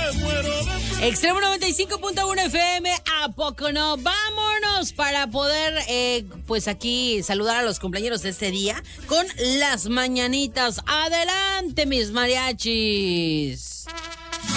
Extremo 95.1 FM, ¿a poco no? Vámonos para poder, pues aquí saludar a los compañeros de este día con las mañanitas. Adelante, mis mariachis.